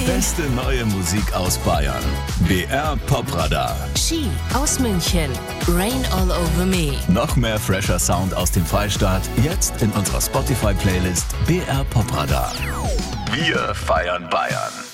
beste neue Musik aus Bayern. BR Popradar. Ski aus München. Rain All Over Me. Noch mehr fresher Sound aus dem Freistaat. Jetzt in unserer Spotify-Playlist BR Popradar. Wir feiern Bayern.